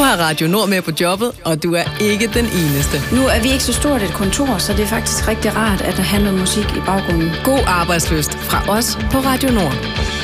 har Radio Nord med på jobbet, og du er ikke den eneste. Nu er vi ikke så stort et kontor, så det er faktisk rigtig rart, at der handler musik i baggrunden. God arbejdslyst fra os på Radio Nord.